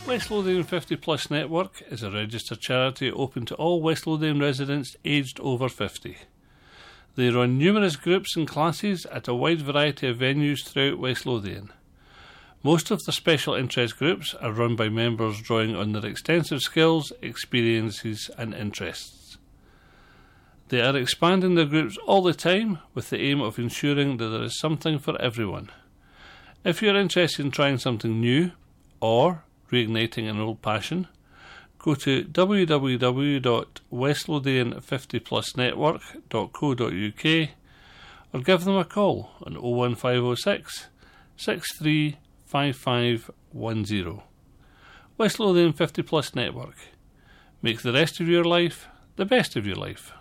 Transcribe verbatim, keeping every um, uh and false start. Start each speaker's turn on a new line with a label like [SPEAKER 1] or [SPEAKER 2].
[SPEAKER 1] West Lothian fifty plus Network is a registered charity open to all West Lothian residents aged over fifty. They run numerous groups and classes at a wide variety of venues throughout West Lothian. Most of the special interest groups are run by members drawing on their extensive skills, experiences and interests. They are expanding their groups all the time with the aim of ensuring that there is something for everyone. If you are interested in trying something new or reigniting an old passion, go to w w w dot west lothian fifty plus network dot co dot u k or give them a call on oh one five oh six, six three five five one zero. West Lothian fifty plus Network. Make the rest of your life the best of your life.